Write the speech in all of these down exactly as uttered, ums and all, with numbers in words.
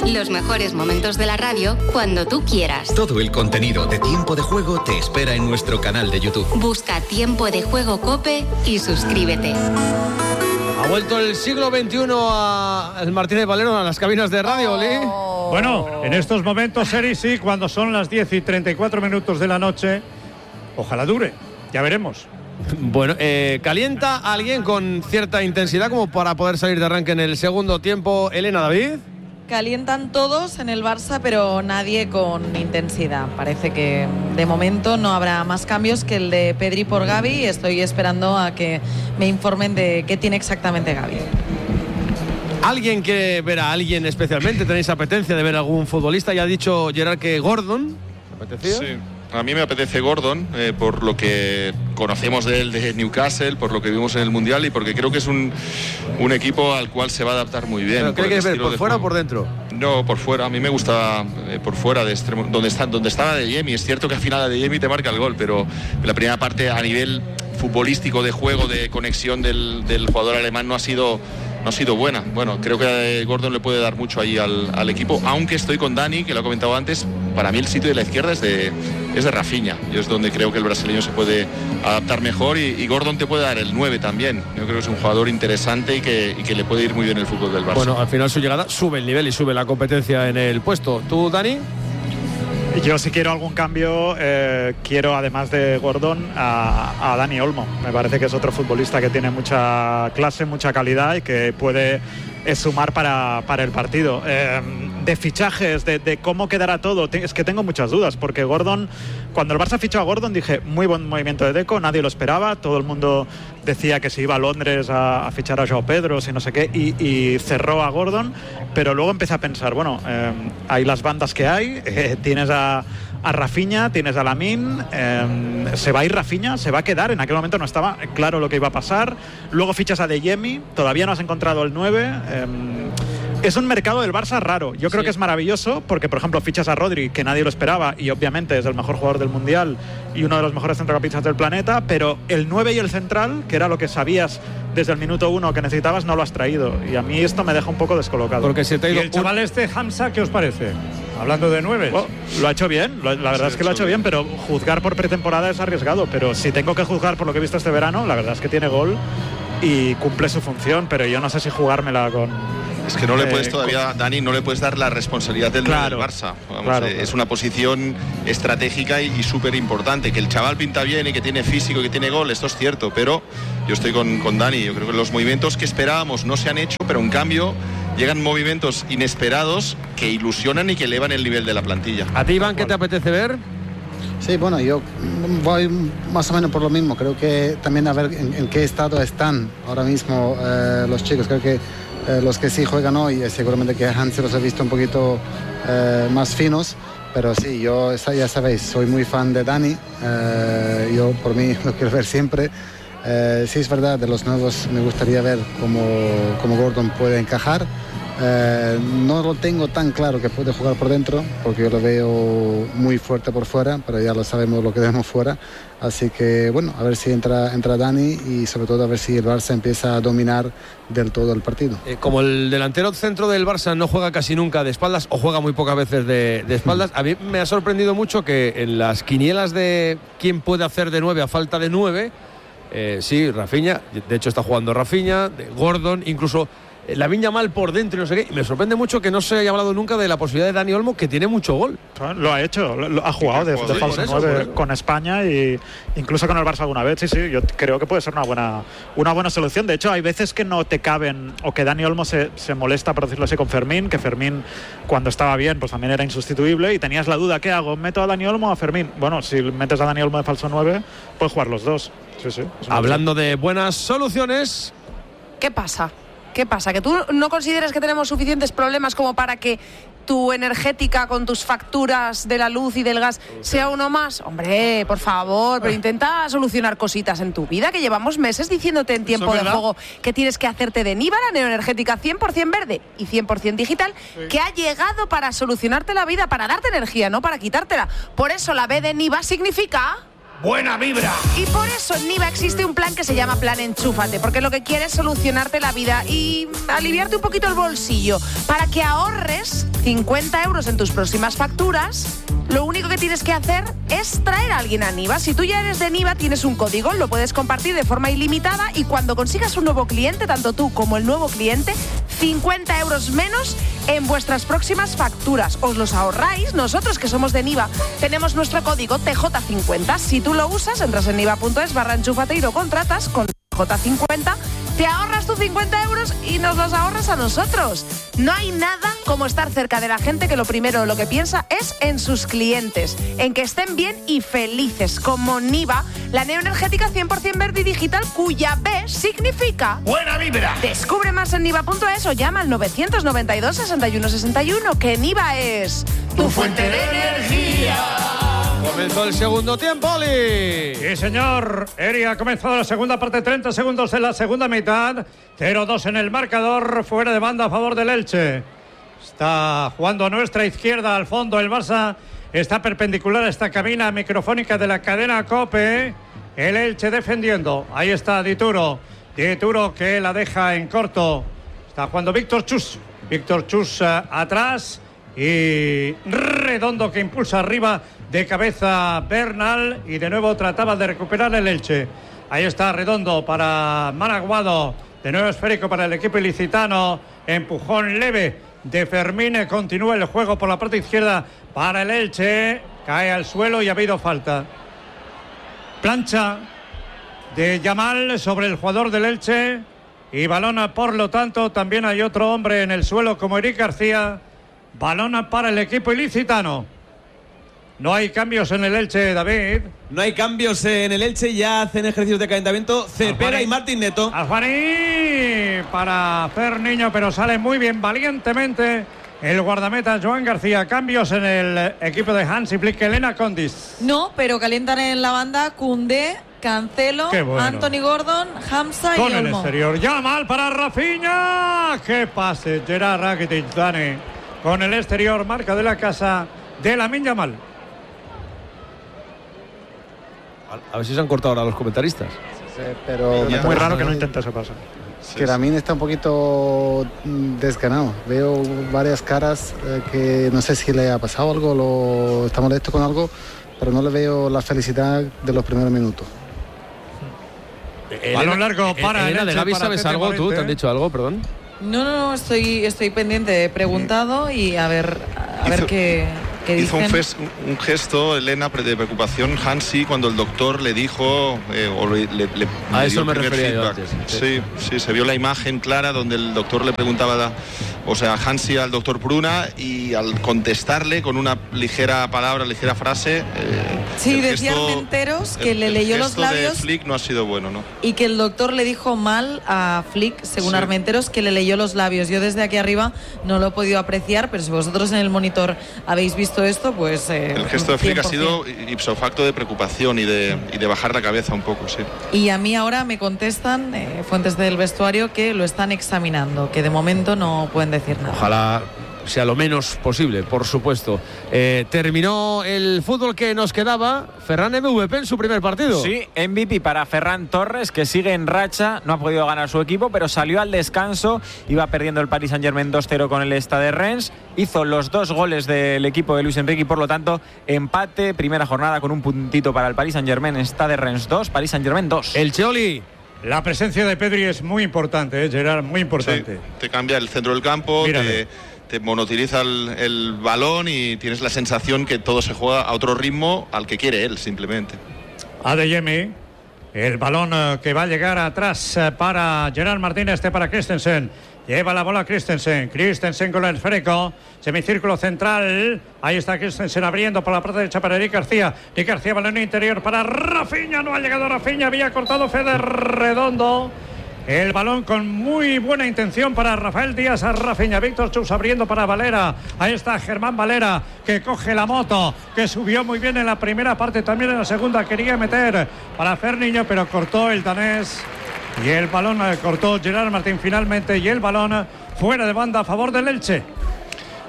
Los mejores momentos de la radio cuando tú quieras. Todo el contenido de Tiempo de Juego te espera en nuestro canal de YouTube. Busca Tiempo de Juego COPE y suscríbete. Ha vuelto el siglo veintiuno a el Martínez Valero a las cabinas de radio, Oli. Oh. Bueno, en estos momentos, Eri, sí, cuando son las diez y treinta y cuatro minutos de la noche, ojalá dure, ya veremos. Bueno, eh, ¿calienta a alguien con cierta intensidad como para poder salir de arranque en el segundo tiempo? Elena, David. Calientan todos en el Barça, pero nadie con intensidad. Parece que de momento no habrá más cambios que el de Pedri por Gavi. Estoy esperando a que me informen de qué tiene exactamente Gavi. ¿Alguien quiere ver a alguien especialmente? ¿Tenéis apetencia de ver a algún futbolista? Ya ha dicho Gerard que Gordon. ¿Te apetecía? Sí. A mí me apetece Gordon, eh, por lo que conocemos de él de Newcastle, por lo que vimos en el Mundial y porque creo que es un, un equipo al cual se va a adaptar muy bien. ¿Pero qué quieres ver, por fuera o por dentro? No, por fuera. A mí me gusta eh, por fuera, de extremo, donde, está, donde estaba Adeyemi. Es cierto que al final Adeyemi te marca el gol, pero la primera parte a nivel futbolístico, de juego, de conexión del, del jugador alemán no ha sido... no ha sido buena. Bueno, creo que Gordon le puede dar mucho ahí al, al equipo, aunque estoy con Dani, que lo ha comentado antes. Para mí el sitio de la izquierda es de, es de Rafinha. Yo es donde creo que el brasileño se puede adaptar mejor y, y Gordon te puede dar el nueve también. Yo creo que es un jugador interesante y que, y que le puede ir muy bien el fútbol del Barça. Bueno, al final su llegada sube el nivel y sube la competencia en el puesto. ¿Tú, Dani? Yo, si quiero algún cambio, eh, quiero, además de Gordon, a, a Dani Olmo. Me parece que es otro futbolista que tiene mucha clase, mucha calidad y que puede eh, sumar para, para el partido. Eh, de fichajes, de, de cómo quedará todo, es que tengo muchas dudas, porque Gordon, cuando el Barça fichó a Gordon, dije, muy buen movimiento de Deco, nadie lo esperaba, todo el mundo decía que se iba a Londres a, a fichar a Joao Pedro, si no sé qué, y, y cerró a Gordon, pero luego empecé a pensar, bueno, eh, hay las bandas que hay, eh, tienes a, a Rafinha, tienes a Lamine, eh, se va a ir Rafinha, se va a quedar, en aquel momento no estaba claro lo que iba a pasar, luego fichas a Adeyemi, todavía no has encontrado el nueve, eh, es un mercado del Barça raro. Yo creo sí. que es maravilloso porque, por ejemplo, fichas a Rodri, que nadie lo esperaba y obviamente es el mejor jugador del Mundial y uno de los mejores centrocampistas del planeta, pero el nueve y el central, que era lo que sabías desde el minuto uno que necesitabas, no lo has traído. Y a mí esto me deja un poco descolocado. Porque se te ha ido ¿Y el chaval este Hamza, qué os parece? Hablando de nueve. Oh, lo ha hecho bien, lo, la verdad sí, es que lo ha hecho bien, bien, pero juzgar por pretemporada es arriesgado. Pero si tengo que juzgar por lo que he visto este verano, la verdad es que tiene gol y cumple su función, pero yo no sé si jugármela con... Es que no le puedes eh, todavía, Dani, no le puedes dar la responsabilidad del, claro, del Barça. Vamos, claro, eh, claro. Es una posición estratégica y, y súper importante. Que el chaval pinta bien y que tiene físico y que tiene gol, esto es cierto, pero yo estoy con, con Dani. Yo creo que los movimientos que esperábamos no se han hecho, pero en cambio llegan movimientos inesperados que ilusionan y que elevan el nivel de la plantilla. ¿A ti, Iván, qué te apetece ver? Sí, bueno, yo voy más o menos por lo mismo. Creo que también a ver en, en qué estado están ahora mismo eh, los chicos. Creo que eh, los que sí juegan hoy, eh, seguramente que Hans los ha visto un poquito eh, más finos. Pero sí, yo ya sabéis, soy muy fan de Dani. Eh, yo por mí lo quiero ver siempre. Eh, sí, es verdad, de los nuevos me gustaría ver cómo, cómo Gordon puede encajar. Eh, no lo tengo tan claro que puede jugar por dentro, porque yo lo veo muy fuerte por fuera, pero ya lo sabemos lo que vemos fuera. Así que bueno, a ver si entra, entra Dani y sobre todo a ver si el Barça empieza a dominar del todo el partido. Eh, como el delantero centro del Barça no juega casi nunca de espaldas o juega muy pocas veces de, de espaldas, a mí me ha sorprendido mucho que en las quinielas de quién puede hacer de nueve a falta de nueve, eh, sí, Rafinha, de hecho está jugando Rafinha, de Gordon, incluso Lamine Yamal por dentro y no sé qué. Y me sorprende mucho que no se haya hablado nunca de la posibilidad de Dani Olmo, que tiene mucho gol. Lo ha hecho, lo, ha jugado de, de falso nueve con España y incluso con el Barça alguna vez. Sí, sí, yo creo que puede ser una buena, una buena solución. De hecho, hay veces que no te caben o que Dani Olmo se, se molesta, por decirlo así, con Fermín, que Fermín cuando estaba bien pues también era insustituible y tenías la duda, ¿qué hago? ¿Meto a Dani Olmo o a Fermín? Bueno, si metes a Dani Olmo de falso nueve, puedes jugar los dos. Sí, sí. Hablando de buenas soluciones, ¿qué pasa? ¿Qué pasa? ¿Que tú no consideras que tenemos suficientes problemas como para que tu energética con tus facturas de la luz y del gas sea uno más? Hombre, por favor, pero intenta solucionar cositas en tu vida, que llevamos meses diciéndote en tiempo de juego que tienes que hacerte de Niva, la neoenergética cien por ciento verde y cien por ciento digital, sí, que ha llegado para solucionarte la vida, para darte energía, no para quitártela. Por eso la B de Niva significa... buena vibra. Y por eso en Niva existe un plan que se llama Plan Enchúfate, porque lo que quiere es solucionarte la vida y aliviarte un poquito el bolsillo. Para que ahorres cincuenta euros en tus próximas facturas, lo único que tienes que hacer es traer a alguien a Niva. Si tú ya eres de Niva, tienes un código, lo puedes compartir de forma ilimitada y cuando consigas un nuevo cliente, tanto tú como el nuevo cliente, cincuenta euros menos en vuestras próximas facturas. Os los ahorráis. Nosotros, que somos de Niva, tenemos nuestro código T J cincuenta. Si tú lo usas, entras en niva.es barra enchúfate y lo contratas con T J cincuenta, te ahorras tus cincuenta euros y nos los ahorras a nosotros. No hay nada como estar cerca de la gente que lo primero lo que piensa es en sus clientes, en que estén bien y felices, como Niva, la neoenergética cien por ciento verde y digital, cuya B significa buena vibra. Descubre más en niva.es o llama al novecientos noventa y dos, sesenta y uno sesenta y uno, que Niva es tu fuente de energía. Comenzó el segundo tiempo, Oli. Sí, señor. Eri, ha comenzado la segunda parte, treinta segundos en la segunda mitad. cero dos en el marcador, fuera de banda a favor del Elche. Está jugando a nuestra izquierda, al fondo. El Barça está perpendicular a esta cabina microfónica de la cadena COPE. El Elche defendiendo. Ahí está Dituro. Dituro que la deja en corto. Está jugando Víctor Chus. Víctor Chus uh, atrás. Y Redondo que impulsa arriba de cabeza Bernal y de nuevo trataba de recuperar el Elche. Ahí está Redondo para Managuado, de nuevo esférico para el equipo ilicitano, empujón leve de Fermín, continúa el juego por la parte izquierda para el Elche, cae al suelo y ha habido falta. Plancha de Yamal sobre el jugador del Elche y balona, por lo tanto también hay otro hombre en el suelo como Eric García. Balona para el equipo ilicitano. No hay cambios en el Elche, David. No hay cambios en el Elche, ya hacen ejercicios de calentamiento Cepeda y Martín Neto. Aljuaní para hacer niño, pero sale muy bien, valientemente el guardameta Joan García. Cambios en el equipo de Hansi Flick, Elena Condis. No, pero calientan en la banda Koundé, Cancelo, bueno. Anthony Gordon, Hamza y Con el Olmo. exterior, ya mal para Rafinha. ¡Qué pase! Gerard Rakitic, Dani. Con el exterior, marca de la casa de Lamine Yamal. A ver si se han cortado ahora los comentaristas. Sí, pero es muy raro que no intente ese paso. Que Lamine está un poquito desganado. Veo varias caras eh, que no sé si le ha pasado algo, lo, está molesto con algo, pero no le veo la felicidad de los primeros minutos. Balón largo para Elena, de Gavi, ¿sabes algo tú? ¿Te han dicho algo? Perdón. No, no, no, estoy, estoy pendiente, he preguntado y a ver, a Hizo- ver qué, qué Hizo dicen. un, fes- un gesto, Elena, de preocupación, Hansi, cuando el doctor le dijo, eh, o le, le- le- A le eso dio el me primer refería yo feedback. antes, Sí, sí, se vio la imagen clara donde el doctor le preguntaba, o sea, Hansi al doctor Bruna, y al contestarle con una ligera palabra, ligera frase. Eh, Sí, el decía gesto- Armenteros que el- le el leyó los gesto labios de Flick no ha sido bueno, ¿no? y que el doctor le dijo mal a Flick, según Sí. Armenteros, que le leyó los labios. Yo desde aquí arriba no lo he podido apreciar, pero si vosotros en el monitor habéis visto esto, pues... eh, El gesto de Flick ha cien por ciento. sido ipso facto de preocupación y de, y de bajar la cabeza un poco, sí. Y a mí ahora me contestan eh, fuentes del vestuario que lo están examinando, que de momento no pueden decir nada. Ojalá sea lo menos posible, por supuesto. Eh, terminó el fútbol que nos quedaba. Ferran M V P en su primer partido. Sí, M V P para Ferran Torres, que sigue en racha. No ha podido ganar su equipo, pero salió al descanso. Iba perdiendo el Paris Saint-Germain dos cero con el Stade Reims. Hizo los dos goles del equipo de Luis Enrique y, por lo tanto, empate. Primera jornada con un puntito para el Paris Saint-Germain. Stade Reims dos, Paris Saint-Germain dos. El Cheoli. La presencia de Pedri es muy importante, ¿eh, Gerard? Muy importante. Sí, te cambia el centro del campo, Mírale. te, te monotiliza el, el balón y tienes la sensación que todo se juega a otro ritmo al que quiere él, simplemente. Adeyemi, el balón eh, que va a llegar atrás eh, para Gerard Martínez, este para Christensen. Lleva la bola Christensen, Christensen con el esférico, semicírculo central. Ahí está Christensen abriendo por la parte derecha para Eric García. Eric García, balón interior para Rafinha. No ha llegado Rafinha, había cortado Fede Redondo. El balón con muy buena intención para Rafael Díaz a Rafinha. Víctor Chus abriendo para Valera. Ahí está Germán Valera, que coge la moto, que subió muy bien en la primera parte, también en la segunda quería meter para Ferniño, pero cortó el danés. Y el balón eh, cortó Gerard Martín finalmente, y el balón fuera de banda a favor del Elche.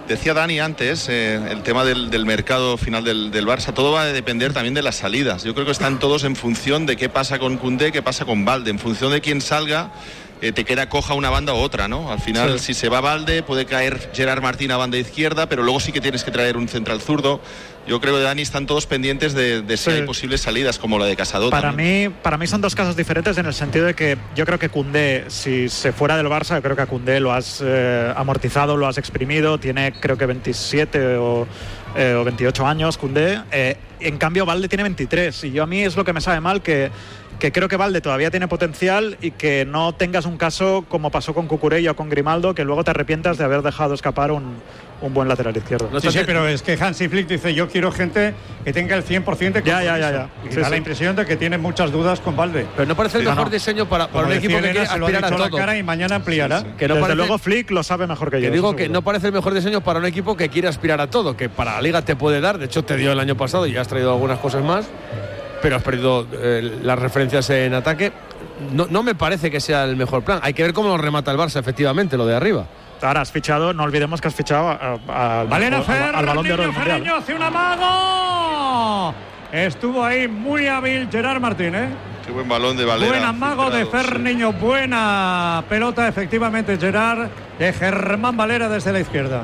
Decía Dani antes, eh, el tema del, del mercado final del, del Barça, todo va a depender también de las salidas. Yo creo que están todos en función de qué pasa con Koundé, qué pasa con Balde. En función de quién salga, eh, te queda coja una banda u otra, ¿no? Al final, sí. si se va Balde, puede caer Gerard Martín a banda izquierda, pero luego sí que tienes que traer un central zurdo. Yo creo que, Dani, están todos pendientes de, de si sí. hay posibles salidas, como la de Casado. Para también. mí, para mí son dos casos diferentes en el sentido de que yo creo que Koundé, si se fuera del Barça, yo creo que a Koundé lo has eh, amortizado, lo has exprimido, tiene creo que veintisiete o, eh, o veintiocho años Koundé, eh, en cambio Balde tiene veintitrés, y yo a mí es lo que me sabe mal, que que creo que Balde todavía tiene potencial y que no tengas un caso como pasó con Cucurella o con Grimaldo, que luego te arrepientas de haber dejado escapar un, un buen lateral izquierdo. No, sí, sí, pero es que Hansi Flick dice, yo quiero gente que tenga el cien por ciento de compromiso. Ya, ya, ya, ya. Y sí, da sí. la impresión de que tiene muchas dudas con Balde. Pero no parece el sí, mejor no. diseño para, para un equipo que quiere aspirar a todo. La cara y mañana ampliará. Sí, sí. Que no Desde parece, luego Flick lo sabe mejor que, que yo. Digo que no parece el mejor diseño para un equipo que quiere aspirar a todo, que para la Liga te puede dar, de hecho te dio el año pasado y has traído algunas cosas más, pero has perdido eh, las referencias en ataque. No, no me parece que sea el mejor plan. Hay que ver cómo lo remata el Barça, efectivamente, lo de arriba. Ahora has fichado, no olvidemos que has fichado al Balón de Oro del Mundial. Ferreño hace un amago. Estuvo ahí muy hábil Gerard Martín, ¿eh? Qué buen balón de Valera. Buen amago de Ferreño, sí. Buena pelota, efectivamente, Gerard, de Germán Valera desde la izquierda.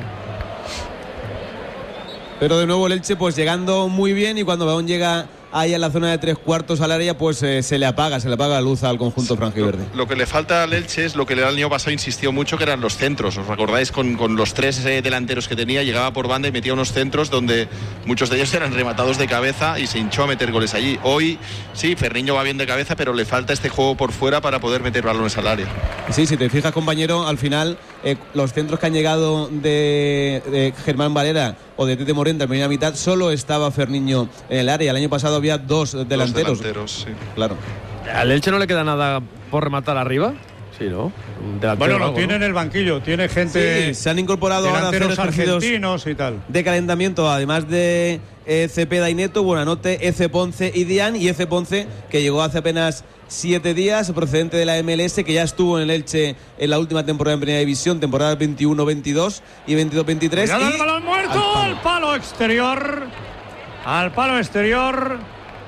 Pero de nuevo el Elche pues llegando muy bien, y cuando el balón llega ahí en la zona de tres cuartos al área, pues eh, se le apaga, se le apaga la luz al conjunto sí, franjiverde. Lo, lo que le falta al Elche es lo que el año pasado insistió mucho, que eran los centros. ¿Os acordáis? Con, con los tres eh, delanteros que tenía, llegaba por banda y metía unos centros donde muchos de ellos eran rematados de cabeza y se hinchó a meter goles allí. Hoy sí, Ferriño va bien de cabeza, pero le falta este juego por fuera para poder meter balones al área. Sí, si te fijas, compañero, al final eh, los centros que han llegado de, de Germán Valera o de Tete Morente en primera mitad, solo estaba Ferriño en el área. El año pasado había dos delanteros. Dos delanteros, sí. Claro. ¿Al Elche no le queda nada por rematar arriba? Sí, ¿no? Bueno, lo algo, tiene ¿no? en el banquillo, tiene gente. Sí, se han incorporado ahora a hacer ejercicios argentinos y tal. De calentamiento, además de eh, Cepeda y Neto, Buenanote, Eze Ponce y Dian. Y Eze Ponce, que llegó hace apenas siete días, procedente de la M L S, que ya estuvo en el Elche en la última temporada en Primera División, temporada veintiuno veintidós y veintidós veintitrés. Y el balón muerto al palo. al palo exterior. Al palo exterior.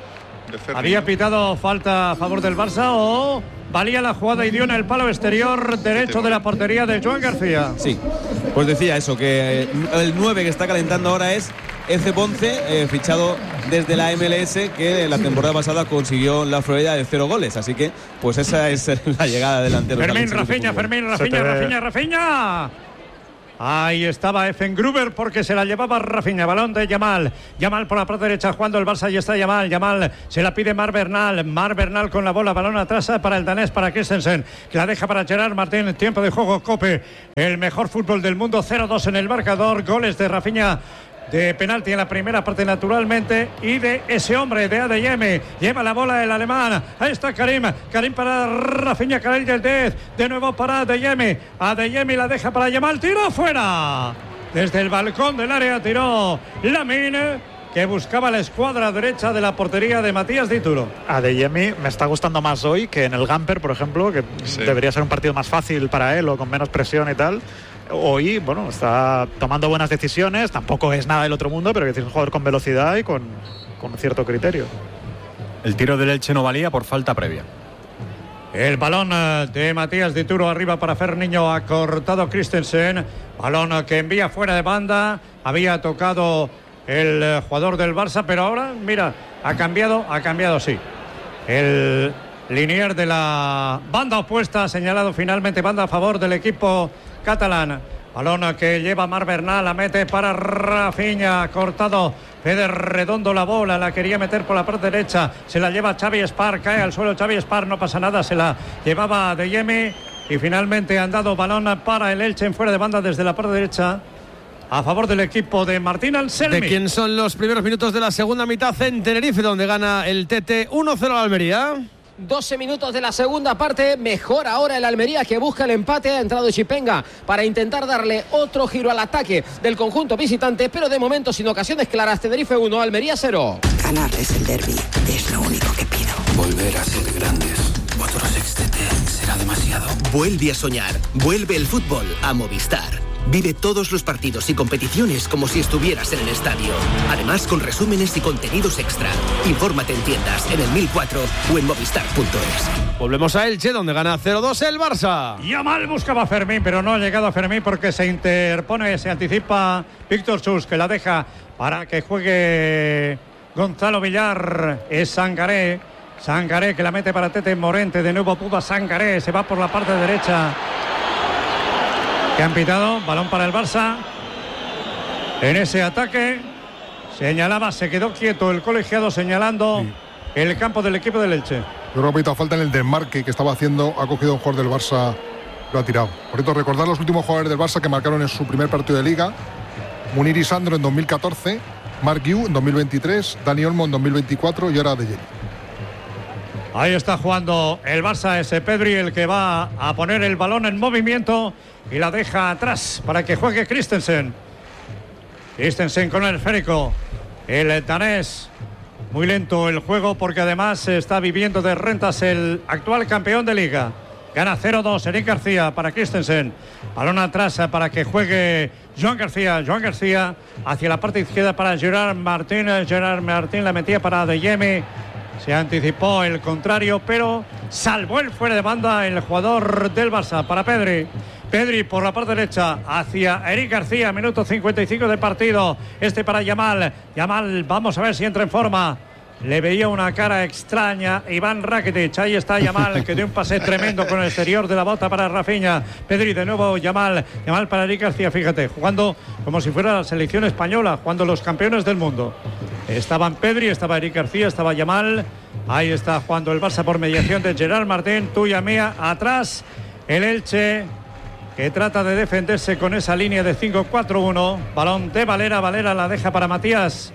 ¿Había pitado falta a favor del Barça o valía la jugada y dio en el palo exterior derecho de la portería de Joan García? Sí, pues decía eso, que eh, el nueve que está calentando ahora es Eze Ponce, eh, fichado desde la M L S, que la temporada pasada consiguió la Florida de cero goles. Así que, pues esa es la llegada delantero. Fermín Rafinha, Fermín Rafinha, Rafinha, Rafinha. Ahí estaba Effengruber porque se la llevaba Rafinha. Balón de Yamal. Yamal por la parte derecha jugando el Barça. Y está Yamal. Yamal se la pide Mar Bernal. Mar Bernal con la bola. Balón atrás para el danés, para Christensen, que la deja para Gerard Martín. Tiempo de juego, Cope. El mejor fútbol del mundo. cero dos en el marcador. Goles de Rafinha de penalti en la primera parte, naturalmente, y de ese hombre de Adeyemi. Lleva la bola el alemán. Ahí está Karim. Karim para Rafinha, Karel Yildiz. De nuevo para Adeyemi. Adeyemi la deja para Yamal. Tiro fuera. Desde el balcón del área tiró Lamine, que buscaba la escuadra derecha de la portería de Matías Dituro. Adeyemi me está gustando más hoy que en el Gamper, por ejemplo, que sí. debería ser un partido más fácil para él o con menos presión y tal. Hoy, bueno, está tomando buenas decisiones, tampoco es nada del otro mundo, pero es un jugador con velocidad y con, con cierto criterio. El tiro del Elche no valía por falta previa. El balón de Matías Dituro arriba para Ferniño, ha cortado Christensen. Balón que envía fuera de banda, había tocado el jugador del Barça, pero ahora, mira, ha cambiado, ha cambiado, sí. El linier de la banda opuesta ha señalado finalmente banda a favor del equipo catalán. Balón que lleva Mar Bernal, la mete para Rafinha, cortado Fede Redondo la bola, la quería meter por la parte derecha, se la lleva Xavi Espar, cae al suelo Xavi Espar, no pasa nada, se la llevaba Adeyemi y finalmente han dado balón para el Elche en fuera de banda desde la parte derecha a favor del equipo de Martín Anselmi. ¿De quién son los primeros minutos de la segunda mitad en Tenerife, donde gana el Tete uno cero al Almería? doce minutos de la segunda parte, mejor ahora el Almería, que busca el empate. Ha entrado Chipenga para intentar darle otro giro al ataque del conjunto visitante, pero de momento sin ocasiones claras. Tenerife uno, Almería cero. Ganarles el derbi es lo único que pido. Volver a ser grandes. Otro sextete será demasiado. Vuelve a soñar. Vuelve el fútbol a Movistar. Vive todos los partidos y competiciones como si estuvieras en el estadio. Además, con resúmenes y contenidos extra. Infórmate en tiendas, en el mil cuatro o en movistar punto es. Volvemos a Elche, donde gana cero dos el Barça. Yamal buscaba a Fermín, pero no ha llegado a Fermín porque se interpone, se anticipa Víctor Chus, que la deja para que juegue Gonzalo Villar. Es Sangaré. Sangaré que la mete para Tete Morente. De nuevo Puba Sangaré. Se va por la parte derecha. Que han pitado. Balón para el Barça. En ese ataque. Señalaba, se quedó quieto el colegiado señalando sí. el campo del equipo del Elche. Yo creo que ha pitado falta en el desmarque que estaba haciendo. Ha cogido un jugador del Barça. Lo ha tirado. Por cierto, recordar los últimos jugadores del Barça que marcaron en su primer partido de Liga. Munir y Sandro en dos mil catorce. Marc Guiu en dos mil veintitrés. Dani Olmo en dos mil veinticuatro. Y ahora De Jong. Ahí está jugando el Barça, ese Pedri, el que va a poner el balón en movimiento y la deja atrás para que juegue Christensen. Christensen con el esférico. El danés, muy lento el juego porque además está viviendo de rentas el actual campeón de Liga. Gana cero dos, Eric García para Christensen. Balón atrás para que juegue Joan García. Joan García hacia la parte izquierda para Gerard Martín. Gerard Martín la metía para De Jong. Se anticipó el contrario, pero salvó el fuera de banda el jugador del Barça para Pedri. Pedri por la parte derecha hacia Eric García, minuto cincuenta y cinco de partido. Este para Yamal. Yamal, vamos a ver si entra en forma. Le veía una cara extraña Iván Rakitic. Ahí está Yamal, que dio un pase tremendo con el exterior de la bota para Rafinha. Pedri de nuevo, Yamal. Yamal para Eric García, fíjate, jugando como si fuera la selección española, jugando los campeones del mundo. Estaban Pedri, estaba Eric García, estaba Yamal. Ahí está jugando el Barça por mediación de Gerard Martín. Tuya mía, atrás el Elche, que trata de defenderse con esa línea de cinco cuatro uno. Balón de Valera, Valera la deja para Matías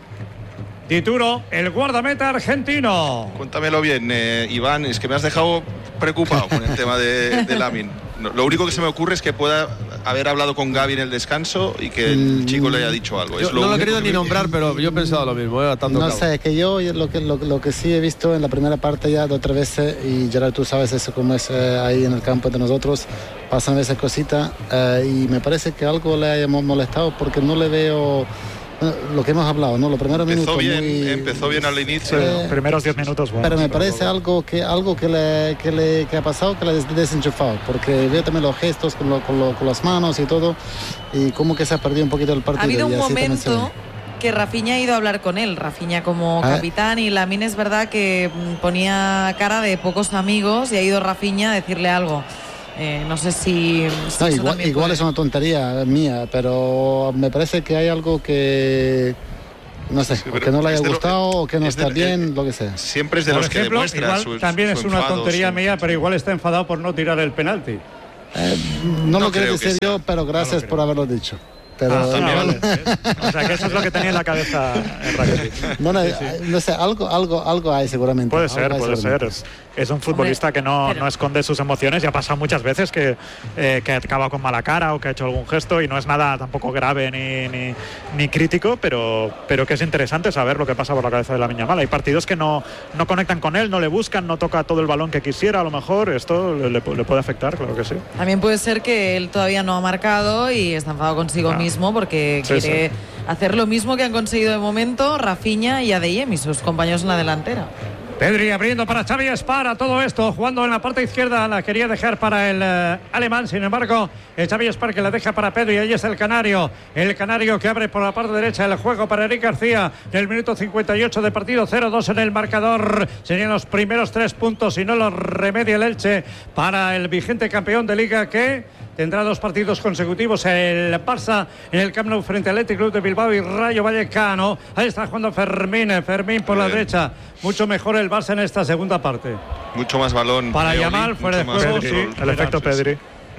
Dituro, el guardameta argentino. Cuéntamelo bien, eh, Iván, es que me has dejado preocupado con el tema de, de Lamine. No, lo único que se me ocurre es que pueda haber hablado con Gavi en el descanso y que el chico le haya dicho algo. Yo, es lo no lo he querido que ni nombrar, pero yo he pensado lo mismo. Eh, no sé, que yo lo que, lo, lo que sí he visto en la primera parte ya de otra vez, y Gerard, tú sabes eso como es eh, ahí en el campo de nosotros, pasan esas cositas eh, y me parece que algo le haya molestado porque no le veo... Lo que hemos hablado, ¿no? Los primeros empezó minutos. Bien, muy, empezó bien al inicio. Sí, los primeros diez minutos. Bueno, pero me parece algo que algo que le, que le que ha pasado, que le ha desenchufado. Porque veo también los gestos con, lo, con, lo, con las manos y todo. Y como que se ha perdido un poquito el partido. Ha habido un y momento que Rafinha ha ido a hablar con él. Rafinha como ¿Ah? capitán. Y Lamine es verdad que ponía cara de pocos amigos. Y ha ido Rafinha a decirle algo. Eh, no sé si, si no, igual, igual es una tontería mía, pero me parece que hay algo que no sé, sí, o que no le haya gustado lo, o que no está de, bien, eh, lo que sea. Siempre es de por los ejemplo, que demuestra igual su, también su es una enfado, tontería sí. mía, pero igual está enfadado por no tirar el penalti. Eh, no, no lo quiero decir yo, pero gracias no por haberlo dicho. Pero ah, también, vale. O sea, que eso es lo que tenía en la cabeza en Rakitic. No, no, sí, sí. no sé, algo, algo, algo hay seguramente. Puede ser, hay puede seguramente. ser. Es, es un futbolista que no, pero... no esconde sus emociones y ha pasado muchas veces que, eh, que acaba con mala cara o que ha hecho algún gesto y no es nada tampoco grave ni, ni, ni crítico, pero, pero que es interesante saber lo que pasa por la cabeza de Lamine Yamal. Hay partidos que no, no conectan con él, no le buscan, no toca todo el balón que quisiera, a lo mejor esto le, le puede afectar, claro que sí. También puede ser que él todavía no ha marcado y está enfadado consigo ah. mismo porque sí, quiere sí. hacer lo mismo que han conseguido de momento Rafinha y Adeyemi y sus compañeros en la delantera. Pedri abriendo para Xavi Espara, todo esto jugando en la parte izquierda, la quería dejar para el uh, alemán, sin embargo el Xavi Espara que la deja para Pedri, ahí es el Canario, el Canario que abre por la parte derecha el juego para Eric García, del minuto cincuenta y ocho de partido, cero dos en el marcador, serían los primeros tres puntos y no los remedia el Elche para el vigente campeón de Liga que tendrá dos partidos consecutivos el Barça en el Camp Nou frente al Athletic Club de Bilbao y Rayo Vallecano. Ahí está jugando Fermín, Fermín por Bien. la derecha. Mucho mejor el Barça en esta segunda parte. Mucho más balón. Para Yamal, fuera de juego, sí. El efecto Pedri.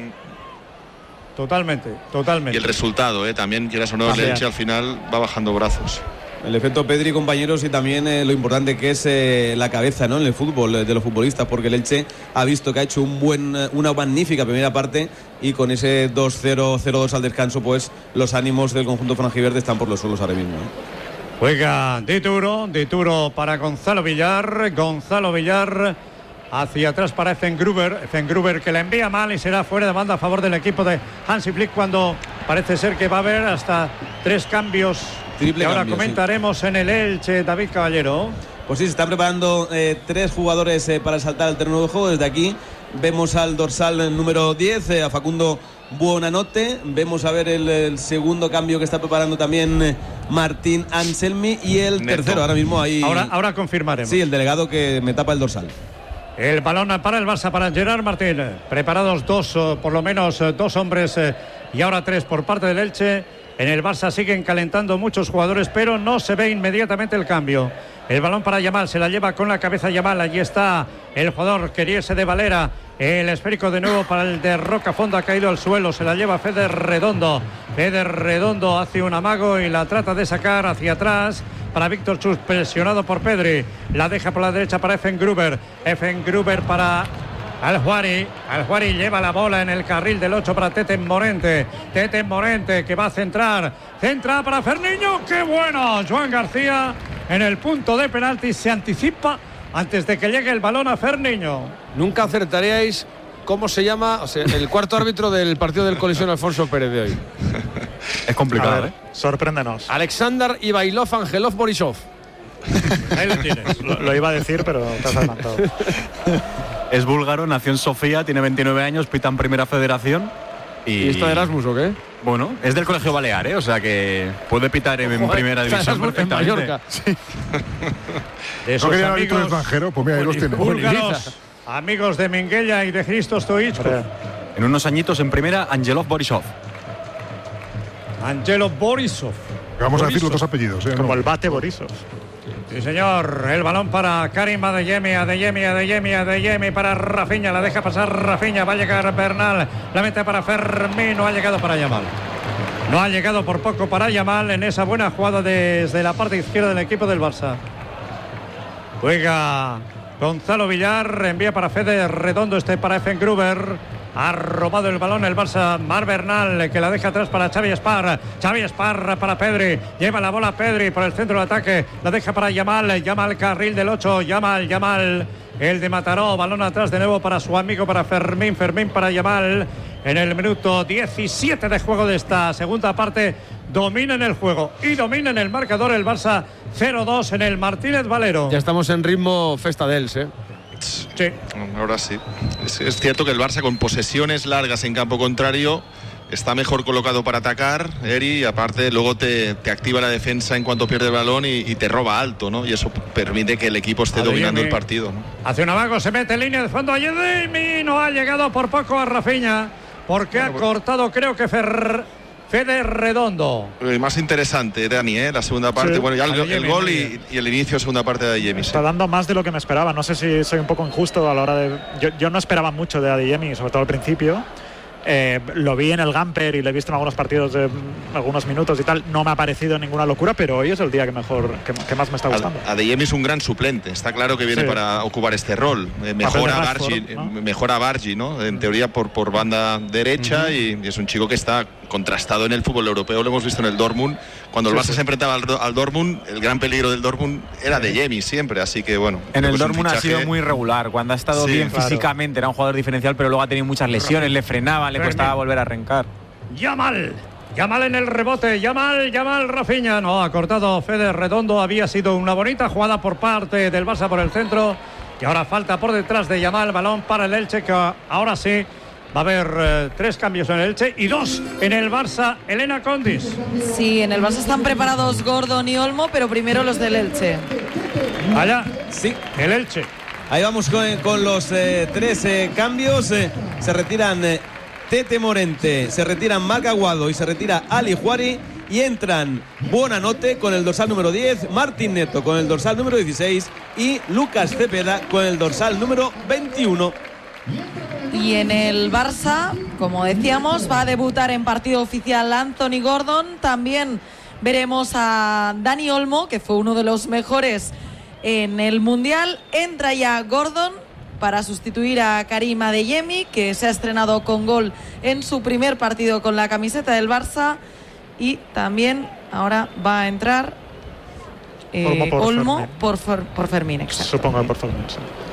Totalmente, totalmente. Y el resultado, ¿eh? También, quieras o no, el Elche al final va bajando brazos. El efecto Pedri, compañeros, y también eh, lo importante que es eh, la cabeza, ¿no?, en el fútbol eh, de los futbolistas, porque el Elche ha visto que ha hecho un buen, una magnífica primera parte y con ese dos cero, cero dos al descanso, pues los ánimos del conjunto franjiverde están por los suelos ahora mismo, ¿eh? Juega Dituro, Dituro para Gonzalo Villar, Gonzalo Villar hacia atrás para Effengruber. Effengruber que la envía mal y será fuera de banda a favor del equipo de Hansi Flick, cuando parece ser que va a haber hasta tres cambios. Triple que ahora cambio, comentaremos sí. En el Elche, David Caballero. Pues sí, se están preparando eh, tres jugadores eh, para saltar al terreno de juego. Desde aquí vemos al dorsal número diez, eh, a Facundo Buonanotte. Vemos a ver el, el segundo cambio que está preparando también eh, Martín Anselmi. Y el Neto. tercero, ahora mismo ahí. Ahora, ahora confirmaremos. Sí, el delegado que me tapa el dorsal. El balón para el Barça, para Gerard Martín. Preparados dos, por lo menos dos hombres y ahora tres por parte del Elche. En el Barça siguen calentando muchos jugadores, pero no se ve inmediatamente el cambio. El balón para Yamal, se la lleva con la cabeza Yamal. Allí está el jugador Queriese de Valera. El esférico de nuevo para el de Rocafondo, ha caído al suelo. Se la lleva Fede Redondo. Fede Redondo hace un amago y la trata de sacar hacia atrás para Víctor Chus, presionado por Pedri. La deja por la derecha para Effengruber. Effengruber para Al-Juari. Al-Juari lleva la bola en el carril del ocho para Tete Morente. Tete Morente que va a centrar. Centra para Ferniño. ¡Qué bueno! Joan García en el punto de penalti se anticipa antes de que llegue el balón a Ferniño. Nunca acertaríais cómo se llama, o sea, el cuarto árbitro del partido del Colisión Alfonso Pérez de hoy. Es complicado, ver, ¿eh? Sorpréndenos. Alexander Ivailov Angelov Borisov. Ahí lo tienes. Lo, lo iba a decir, pero te has adelantado. Es búlgaro, nació en Sofía, tiene veintinueve años, pita en Primera Federación. Y, ¿Y está de Erasmus o qué? Bueno, es del Colegio Balear, ¿eh? O sea que puede pitar en, en Primera División perfectamente. En Mallorca. Sí. De ¿No querían árbitro extranjero? Pues mira, ahí los tiene. Búlgaros, amigos de Minguella y de Christos Stoichkov. En unos añitos en Primera, Angelov Borisov. Angelo Borisov. Vamos Borisov. a decir los dos apellidos, ¿eh? Como no. el bate Borisov. Sí, señor. El balón para Karim Adeyemi, Adeyemi, Adeyemi, Adeyemi para Rafinha. La deja pasar Rafinha. Va a llegar Bernal. La mete para Fermín. No ha llegado para Yamal. No ha llegado por poco para Yamal en esa buena jugada desde la parte izquierda del equipo del Barça. Juega Gonzalo Villar. Envía para Fede Redondo. Este para Effengruber. Ha robado el balón el Barça. Mar Bernal que la deja atrás para Xavi Espar. Xavi Espar para Pedri. Lleva la bola Pedri por el centro de ataque. La deja para Yamal. Yamal carril del ocho. Yamal, Yamal. El de Mataró. Balón atrás de nuevo para su amigo, para Fermín. Fermín para Yamal. En el minuto diecisiete de juego de esta segunda parte. Domina en el juego y domina en el marcador el Barça. cero dos en el Martínez Valero. Ya estamos en ritmo Festa dels, ¿eh? Sí. Ahora sí. Es, es cierto que el Barça con posesiones largas en campo contrario está mejor colocado para atacar, Eri, y aparte luego te, te activa la defensa en cuanto pierde el balón y, y te roba alto, ¿no? Y eso permite que el equipo esté Adeyemi dominando el partido, ¿no? Hace un amago, se mete en línea de fondo. Adeyemi no ha llegado por poco a Rafinha porque bueno, ha cortado, creo que Fer... Fede Redondo. Eh, más interesante, Dani, ¿eh? La segunda parte. Sí. Bueno, ya el, el gol y, y el inicio de segunda parte de Adeyemi. Está sí. dando más de lo que me esperaba. No sé si soy un poco injusto a la hora de... Yo, yo no esperaba mucho de Adeyemi, sobre todo al principio. Eh, lo vi en el Gamper y lo he visto en algunos partidos de algunos minutos y tal. No me ha parecido ninguna locura, pero hoy es el día que mejor que, que más me está gustando. Adeyemi es un gran suplente. Está claro que viene sí. para ocupar este rol. Eh, mejora a Bargi, ¿no? Mejora a Bargi, ¿no? En teoría por, por banda derecha, uh-huh. y, y es un chico que está contrastado en el fútbol europeo. Lo hemos visto en el Dortmund. Cuando el Barça sí, sí. se enfrentaba al, al Dortmund, el gran peligro del Dortmund era Adeyemi siempre. Así que bueno. En el Dortmund ha sido muy regular. Cuando ha estado sí, bien claro. físicamente era un jugador diferencial, pero luego ha tenido muchas lesiones, le frenaban, le costaba volver a arrancar. Yamal, Yamal en el rebote, Yamal, Yamal, Rafinha. No, ha cortado Fede Redondo. Había sido una bonita jugada por parte del Barça por el centro. Y ahora falta por detrás de Yamal. Balón para el Elche, que ahora sí va a haber eh, tres cambios en el Elche y dos en el Barça. Elena Condis. Sí, en el Barça están preparados Gordon y Olmo, pero primero los del Elche. Allá, sí, el Elche. Ahí vamos con, con los eh, tres eh, cambios. Eh, se retiran eh, Tete Morente, se retiran Marc Aguado y se retira Ali Juari. Y entran Buonanotte con el dorsal número diez, Martín Neto con el dorsal número dieciséis y Lucas Cepeda con el dorsal número veintiuno. Y en el Barça, como decíamos, va a debutar en partido oficial Anthony Gordon. También veremos a Dani Olmo, que fue uno de los mejores en el Mundial. Entra ya Gordon para sustituir a Karim Adeyemi, que se ha estrenado con gol en su primer partido con la camiseta del Barça. Y también ahora va a entrar eh, Olmo por, Olmo Fermín. por, por Fermín. Exacto. Supongo por Fermín, sí.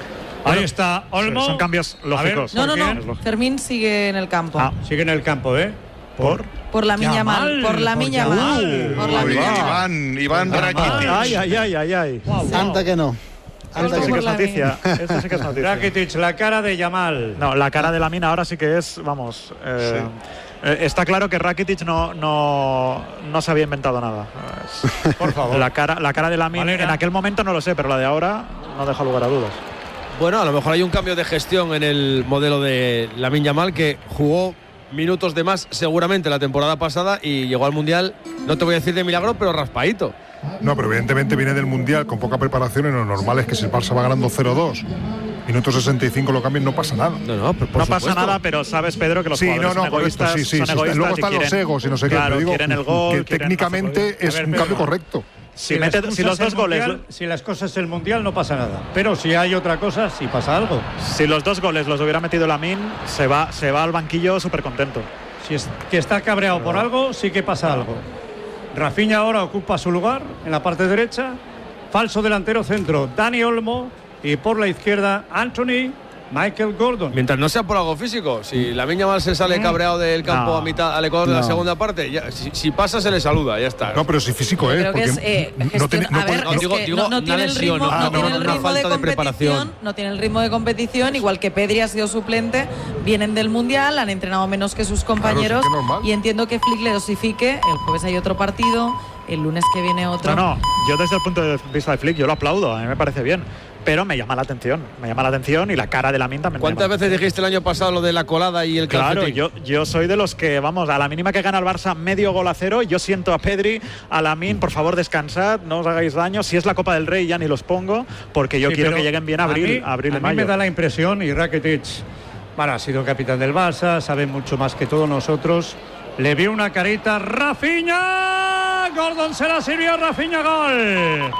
Ahí está Olmo. Son cambios lógicos. No, no, no. Fermín sigue en el campo. Ah, sigue en el campo, ¿eh? ¿Por? Por la miña mal. Por la miña mal. Por la miña Iván, Iván Rakitic. Ay, ay, ay, ay, ay. Anda que no. Esto sí que es noticia. Esto sí que es noticia. Rakitic, la cara de Yamal. No, la cara de Lamine ahora sí que es, vamos. Eh, sí. eh, está claro que Rakitic no, no, no se había inventado nada. Es, Por favor. La cara, la cara de Lamine Valera. en aquel momento no lo sé, pero la de ahora no deja lugar a dudas. Bueno, a lo mejor hay un cambio de gestión en el modelo de Lamine Yamal, que jugó minutos de más seguramente la temporada pasada y llegó al Mundial, no te voy a decir de milagro, pero raspadito. No, pero evidentemente viene del Mundial con poca preparación y lo normal es que si el Barça va ganando cero dos, minuto sesenta y cinco lo cambian, no pasa nada. No, no, por no supuesto. pasa nada, pero sabes, Pedro, que los sí, jugadores no, no, son egoístas, correcto, sí, sí, son sí, egoístas luego y están quieren, los egos y no sé claro, qué, pero digo quieren el gol, que quieren técnicamente es ver, un Pedro. cambio correcto. Si, Si, mete, las si los cosas dos goles mundial, si las cosas es el mundial no pasa nada, pero si hay otra cosa, si pasa algo. si los dos goles los hubiera metido Lamine, se va, se va al banquillo súper contento. Si es que está cabreado por algo, sí que pasa algo. Rafinha ahora ocupa su lugar en la parte derecha. Falso delantero centro, Dani Olmo. Y por la izquierda, Anthony Michael Gordon. Mientras no sea por algo físico, si Lamine Yamal se sale cabreado del campo No. a mitad, al Ecuador de la No. segunda parte, ya, si, si pasa se le saluda, ya está. No, pero si físico es. Creo que porque es eh, no gestión- tiene- no a ver, puede- es digo- que digo, no, no una tiene el lesión, ritmo, no, no no, tiene no, el una ritmo de falta de competición, preparación. no tiene el ritmo de competición, igual que Pedri ha sido suplente, vienen del Mundial, han entrenado menos que sus compañeros Claro, sí, que normal. y entiendo que Flick le dosifique, el jueves hay otro partido, el lunes que viene otro. No, no, yo desde el punto de vista de Flick, yo lo aplaudo, a mí me parece bien. Pero me llama la atención, me llama la atención y la cara de Lamine también. ¿Cuántas veces dijiste el año pasado lo de la colada y el Claro, calcetín? yo, yo soy de los que, vamos, a la mínima que gana el Barça medio gol a cero, yo siento a Pedri, a Lamine, por favor descansad, no os hagáis daño. Si es la Copa del Rey ya ni los pongo, porque yo Sí, quiero pero que lleguen bien a abril, mí, a abril y a mí mayo. me da la impresión, y Rakitic, bueno, ha sido capitán del Barça, sabe mucho más que todos nosotros. Le vio una carita, Rafinha, Gordon se la sirvió, Rafinha, gol,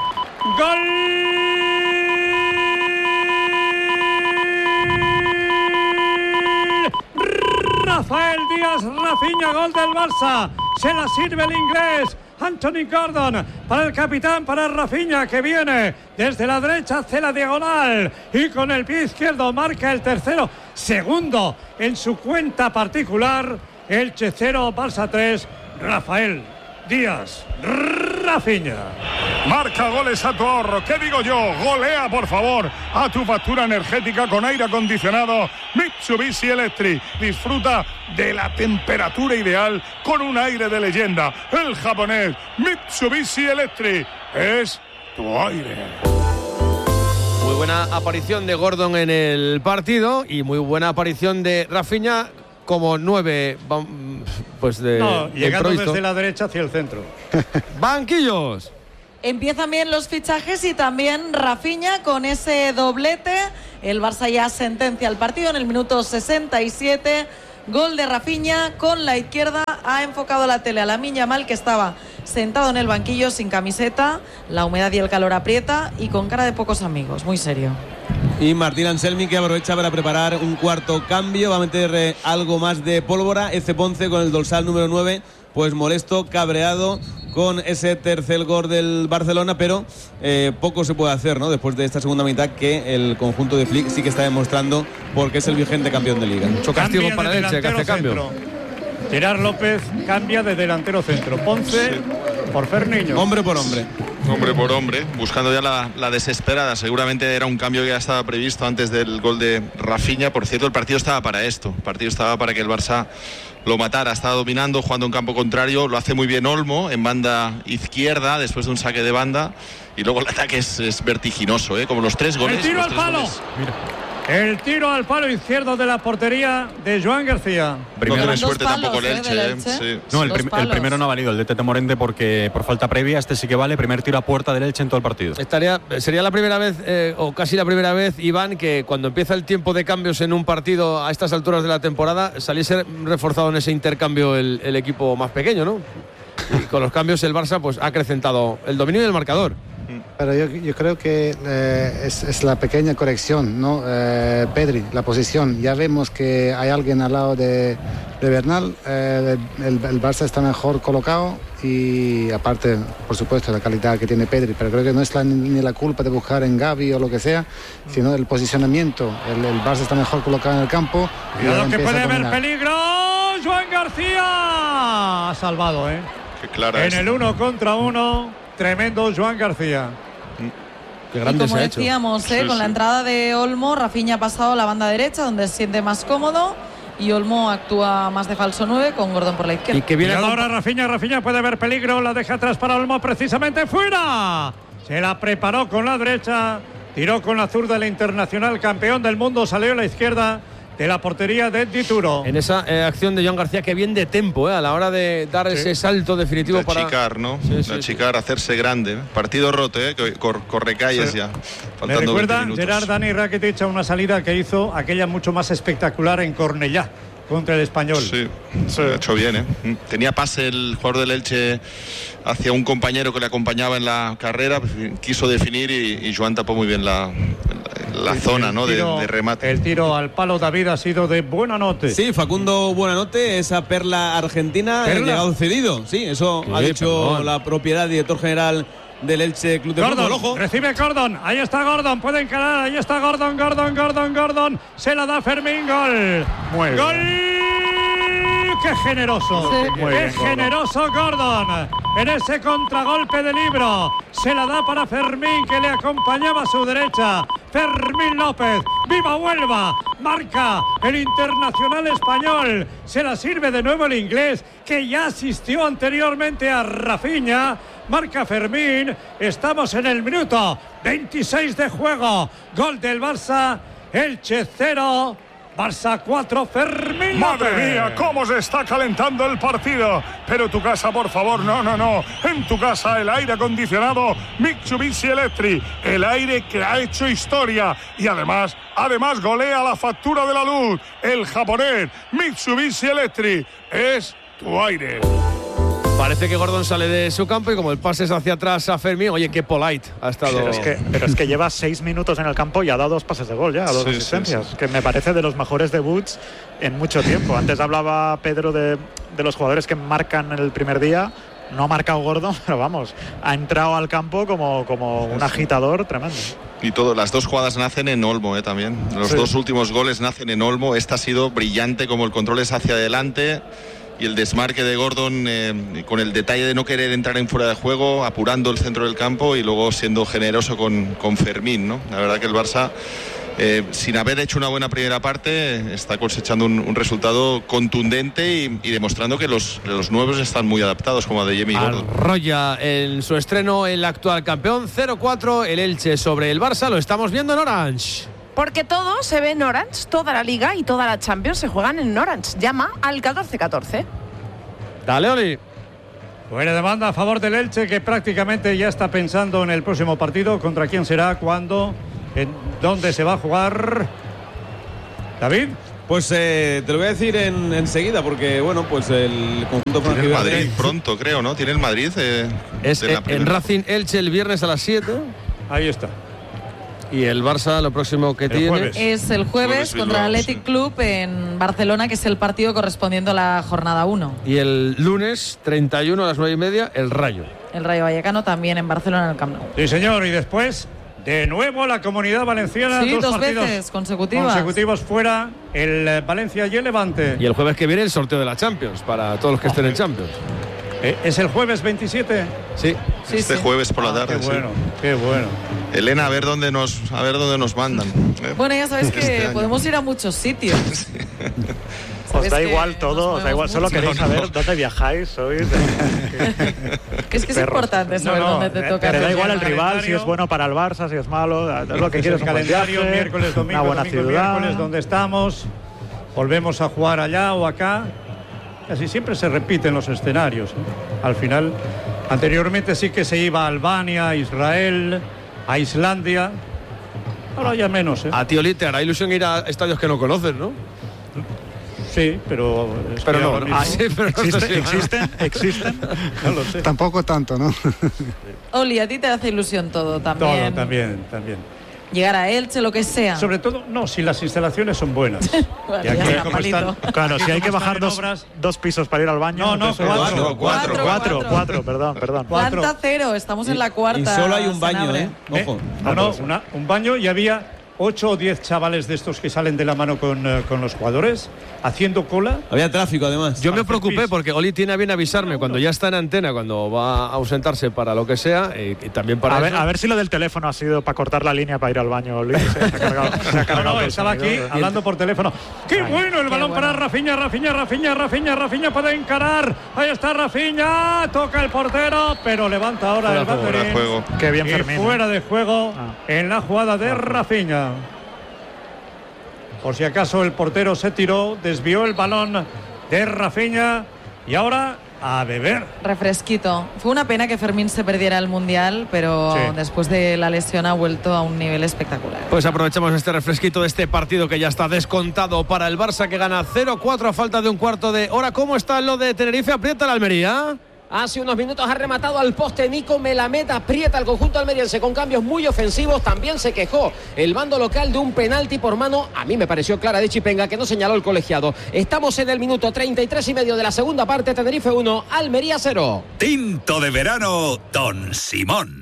gol. Rafael Díaz, Rafinha, gol del Barça, se la sirve el inglés. Anthony Gordon para el capitán, para Rafinha, que viene desde la derecha hacia la diagonal y con el pie izquierdo marca el tercero, segundo en su cuenta particular. Elche cero, Barça tres, Rafael Díaz, Rafinha. Marca goles a tu ahorro. ¿Qué digo yo? Golea, por favor, a tu factura energética con aire acondicionado Mitsubishi Electric. Disfruta de la temperatura ideal con un aire de leyenda. El japonés Mitsubishi Electric es tu aire. Muy buena aparición de Gordon en el partido y muy buena aparición de Rafinha como nueve, pues de No, de llegando improviso. desde la derecha hacia el centro. Banquillos. Empiezan bien los fichajes y también Rafinha con ese doblete. El Barça ya sentencia el partido en el minuto sesenta y siete. Gol de Rafinha con la izquierda. Ha enfocado la tele a Lamine Yamal, que estaba sentado en el banquillo sin camiseta. La humedad y el calor aprieta y con cara de pocos amigos. Muy serio. Y Martín Anselmi, que aprovecha para preparar un cuarto cambio. Va a meter eh, algo más de pólvora. Eze Ponce con el dorsal número nueve. Pues molesto, cabreado con ese tercer gol del Barcelona, pero eh, poco se puede hacer, ¿no? Después de esta segunda mitad, que el conjunto de Flick sí que está demostrando porque es el vigente campeón de Liga. Mucho castigo Cambia para de el Elche, que hace delantero cambio. centro. Gerard López cambia de delantero centro. Ponce por Ferniño. Hombre por hombre. Hombre por hombre, buscando ya la, la desesperada. Seguramente era un cambio que ya estaba previsto antes del gol de Rafinha. Por cierto, el partido estaba para esto. El partido estaba para que el Barça lo matara. Está dominando, jugando en campo contrario. Lo hace muy bien Olmo en banda izquierda después de un saque de banda. Y luego el ataque es, es vertiginoso, ¿eh? Como los tres goles. El tiro los al tres palo. goles. El tiro al palo izquierdo de la portería de Joan García. No tiene Dos suerte palos, tampoco el ¿eh? Elche. del ¿eh? Elche. Sí. No, el, Dos prim- el palos. primero no ha valido, el de Tete Morente, porque por falta previa, este sí que vale. Primer tiro a puerta del Elche en todo el partido. Estaría, sería la primera vez, eh, o casi la primera vez, Iván, que cuando empieza el tiempo de cambios en un partido a estas alturas de la temporada, saliese reforzado en ese intercambio el, el equipo más pequeño, ¿no? Y con los cambios el Barça pues ha acrecentado el dominio y el marcador. Pero yo, yo creo que eh, es, es la pequeña corrección, ¿no? Eh, Pedri, la posición. Ya vemos que hay alguien al lado de, de Bernal. Eh, el, el Barça está mejor colocado y aparte, por supuesto, la calidad que tiene Pedri. Pero creo que no es la, ni la culpa de buscar en Gavi o lo que sea, sino el posicionamiento. El, el Barça está mejor colocado en el campo. Cuidado que puede haber peligro. Joan García ha salvado, ¿eh? Qué clara en es. el uno contra uno, tremendo Joan García. Qué grande y como se ha hecho. decíamos, ¿eh? Sí, con sí. la entrada de Olmo, Rafinha ha pasado a la banda derecha, donde se siente más cómodo, y Olmo actúa más de falso nueve con Gordon por la izquierda. Y que viene Y con- ahora Rafinha, Rafinha puede haber peligro, la deja atrás para Olmo, precisamente fuera. Se la preparó con la derecha, tiró con la zurda el internacional campeón del mundo, salió a la izquierda de la portería de Dituro. En esa eh, acción de Joan García, que bien de tempo, eh, a la hora de dar Sí. ese salto definitivo De para achicar, ¿no? Sí, de sí, achicar, hacerse grande. Partido roto, ¿eh? Que cor- corre calles Sí. ya. Me Faltando veinte recuerda minutos. Gerard Dani Rakitic a una salida que hizo aquella mucho más espectacular en Cornellá contra el Español. Sí, se ha hecho bien, ¿eh? Tenía pase el jugador del Elche hacia un compañero que le acompañaba en la carrera, pues, quiso definir y, y Joan tapó muy bien la, la, la zona, ¿no? De, tiro- de remate. El tiro al palo David ha sido de buena nota. Sí, Facundo Buenanote, esa perla argentina, ¿Perla? el llegado cedido. Sí, eso Sí, ha dicho perdón. la propiedad, director general del Elche Club de Gordon, Fútbol. Ojo. recibe Gordon, ahí está Gordon, puede encarar, ahí está Gordon, Gordon, Gordon, Gordon, se la da Fermín, gol. Muy bien. ¡Gol! ¡Qué generoso! Sí. ¡Qué Muy bien, Gordon. generoso Gordon! En ese contragolpe de Libro, se la da para Fermín, que le acompañaba a su derecha. Fermín López, ¡viva Huelva! Marca el internacional español. Se la sirve de nuevo el inglés, que ya asistió anteriormente a Rafinha. Marca Fermín, estamos en el minuto veintiséis de juego. Gol del Barça, Elche cero, Barça cuatro, Fermín Madre López. mía, cómo se está calentando el partido. Pero tu casa, por favor, no, no, no. En tu casa el aire acondicionado Mitsubishi Electric. El aire que ha hecho historia. Y además, además golea la factura de la luz. El japonés Mitsubishi Electric es tu aire. Parece que Gordon sale de su campo y como el pase es hacia atrás a Fermín, oye, qué polite ha estado. Pero es, que, pero es que lleva seis minutos en el campo y ha dado dos pases de gol ya, dos Sí, sí, asistencias, sí. que me parece de los mejores debuts en mucho tiempo. Antes hablaba Pedro de, de los jugadores que marcan el primer día. No ha marcado Gordon, pero vamos, ha entrado al campo como, como un agitador tremendo. Y todo, las dos jugadas nacen en Olmo, ¿eh? También. Los Sí. dos últimos goles nacen en Olmo. Esta ha sido brillante, como el control es hacia adelante. Y el desmarque de Gordon eh, con el detalle de no querer entrar en fuera de juego, apurando el centro del campo y luego siendo generoso con, con Fermín, ¿no? La verdad que el Barça, eh, sin haber hecho una buena primera parte, está cosechando un, un resultado contundente y, y demostrando que los, los nuevos están muy adaptados, como Adeyemi y Gordon. Arroya en su estreno el actual campeón. cero cuatro el Elche sobre el Barça. Lo estamos viendo en Orange. Porque todo se ve en Orange, toda la Liga y toda la Champions se juegan en Orange. Llama al catorce catorce. Dale, Oli. Buena demanda a favor del Elche, que prácticamente ya está pensando en el próximo partido. ¿Contra quién será? ¿Cuándo? ¿En dónde se va a jugar? David. Pues eh, te lo voy a decir en, enseguida, porque bueno, pues el conjunto Tiene el franjiverde- Madrid pronto, creo, ¿no? Tiene el Madrid. Eh, Es de la en primera. Racing Elche el viernes a las siete. Ahí está. Y el Barça lo próximo que El tiene jueves. Es el jueves Jueves contra el Bilbao, Athletic sí. Club en Barcelona, que es el partido correspondiente a la jornada uno. y el lunes treinta y uno a las nueve y media el Rayo. El Rayo Vallecano también en Barcelona, en el Camp Nou. Sí, señor. Y después, de nuevo, la Comunidad Valenciana. Sí, dos, dos partidos veces consecutivas. consecutivos fuera. El eh, Valencia y el Levante. Y el jueves que viene el sorteo de la Champions para todos los que estén en Champions. Eh, ¿Es el jueves veintisiete? Sí. Sí, Este sí. jueves por la Ah, tarde. qué sí. bueno, qué bueno. Elena, a ver dónde nos, a ver dónde nos mandan. ¿eh? Bueno, ya sabéis que Este año. podemos ir a muchos sitios. Os Sabes da que igual nos todo, os da igual, movemos solo mucho. queréis No, no. saber dónde viajáis, sois. Que es que es perros. importante saber No, no, dónde te eh, toca. Te da el igual el calendario. rival, si es bueno para el Barça, si es malo, es lo que Es quieres, el un buen calendario, viaje, miércoles, domingo, una buena domingo, ciudad. miércoles, donde estamos. Volvemos a jugar allá o acá. Casi siempre se repiten los escenarios, ¿eh? Al final, anteriormente sí que se iba a Albania, a Israel, a Islandia. Ahora ya menos, ¿eh? A ti, Oli, te hará ilusión ir a estadios que no conoces, ¿no? Sí, pero... Pero no, no. Ah, Sí, pero no ¿existe- sé si- ¿Existen? ¿Existen? No lo sé. Tampoco tanto, ¿no? Oli, a ti te hace ilusión todo también. Todo, también, también. Llegar a Elche, lo que sea. Sobre todo, no, si las instalaciones son buenas. Bueno, Y aquí, ya está, como palito. están- Claro, si hay que como bajar están en dos, obras- dos pisos para ir al baño. No, no, entonces- cuatro, cuatro. Cuatro, Cuatro. cuatro, perdón, perdón. Planta cero, estamos en la cuarta. Y solo hay un se baño, abre. ¿eh? Ojo. No, no, una- un baño y había ocho o diez chavales de estos que salen de la mano con, eh, con los jugadores haciendo cola. Había tráfico, además. Yo me preocupé porque Oli tiene a bien avisarme cuando ya está en antena, cuando va a ausentarse para lo que sea, y, y también para A ver, eso. a ver si lo del teléfono ha sido para cortar la línea para ir al baño, Luis. Se ha cargado, se ha cargado No, no, el estaba aquí sonido. hablando por teléfono. ¡Qué Ay, bueno el qué balón bueno. para Rafinha, Rafinha, Rafinha, Rafinha, Rafinha puede encarar! Ahí está Rafinha, toca el portero, pero levanta ahora Fuera el de juego, fuera de banderín. juego. Qué bien Y Fermín. fuera de juego Ah. en la jugada de Rafinha. Por si acaso el portero se tiró, desvió el balón de Rafinha y ahora a beber. Refresquito. Fue una pena que Fermín se perdiera el Mundial, pero Sí. después de la lesión ha vuelto a un nivel espectacular. Pues aprovechamos este refresquito de este partido que ya está descontado para el Barça, que gana cero cuatro a falta de un cuarto de hora. ¿Cómo está lo de Tenerife? Aprieta la Almería. Hace unos minutos ha rematado al poste Nico Melamed, aprieta al conjunto almeriense con cambios muy ofensivos. También se quejó el bando local de un penalti por mano. A mí me pareció clara de Chipenga, que no señaló el colegiado. Estamos en el minuto treinta y tres y medio de la segunda parte. Tenerife uno, Almería cero. Tinto de verano, Don Simón.